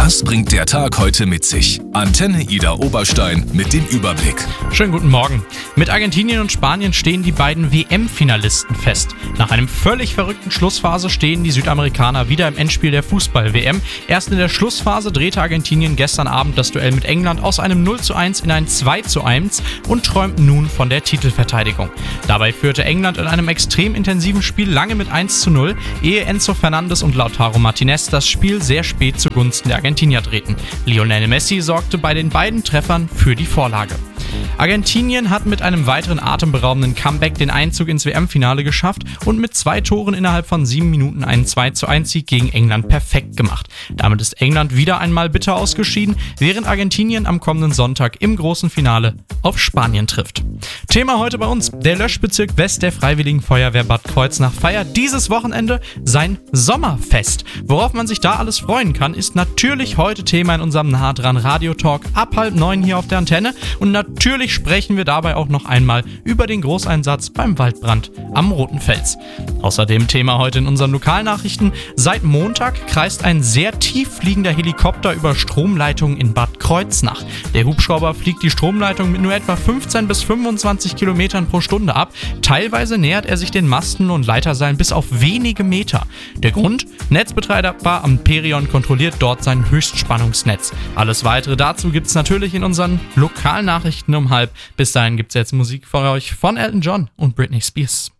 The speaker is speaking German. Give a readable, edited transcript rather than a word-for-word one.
Das bringt der Tag heute mit sich. Antenne Ida Oberstein mit dem Überblick. Schönen guten Morgen. Mit Argentinien und Spanien stehen die beiden WM-Finalisten fest. Nach einem völlig verrückten Schlussphase stehen die Südamerikaner wieder im Endspiel der Fußball-WM. Erst in der Schlussphase drehte Argentinien gestern Abend das Duell mit England aus einem 0:1 in ein 2:1 und träumt nun von der Titelverteidigung. Dabei führte England in einem extrem intensiven Spiel lange mit 1:0, ehe Enzo Fernandes und Lautaro Martinez das Spiel sehr spät zugunsten der Argentinier drehten. Lionel Messi sorgte bei den beiden Treffern für die Vorlage. Argentinien hat mit einem weiteren atemberaubenden Comeback den Einzug ins WM-Finale geschafft und mit 2 Toren innerhalb von 7 Minuten einen 2:1-Sieg gegen England perfekt gemacht. Damit ist England wieder einmal bitter ausgeschieden, während Argentinien am kommenden Sonntag im großen Finale auf Spanien trifft. Thema heute bei uns: Der Löschbezirk West der Freiwilligen Feuerwehr Bad Kreuznach feiert dieses Wochenende sein Sommerfest. Worauf man sich da alles freuen kann, ist natürlich heute Thema in unserem Nah dran Radio-Talk ab 8:30 hier auf der Antenne, und natürlich sprechen wir dabei auch noch einmal über den Großeinsatz beim Waldbrand am Roten Fels. Außerdem Thema heute in unseren Lokalnachrichten: Seit Montag kreist ein sehr tief fliegender Helikopter über Stromleitungen in Bad Kreuznach. Der Hubschrauber fliegt die Stromleitung mit nur etwa 15 bis 25 Kilometern pro Stunde ab. Teilweise nähert er sich den Masten und Leiterseilen bis auf wenige Meter. Der Grund? Netzbetreiber Amperion kontrolliert dort sein Höchstspannungsnetz. Alles weitere dazu gibt es natürlich in unseren Lokalnachrichten um 12:30. Bis dahin gibt es jetzt Musik für euch von Elton John und Britney Spears.